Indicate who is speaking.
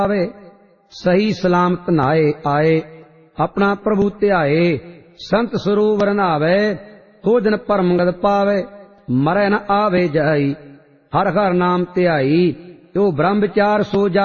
Speaker 1: ਆਵੇ। ਸਹੀ ਸਲਾਮਤ ਨਾਏ ਆਏ, ਆਪਣਾ ਪ੍ਰਭੂ ਧਿਆਏ। ਸੰਤ ਸਰੂਵਰ ਨਾਵੇ, ਸੋ ਜਨ ਪਰਮਗਤ ਪਾਵੇ। ਮਰੈ ਨ ਆਵੇ ਜਾਈ, ਹਰ ਹਰ ਨਾਮ ਧਿਆਈ। ਜੋ ਬ੍ਰਹਮ ਵਿਚਾਰ ਸੋ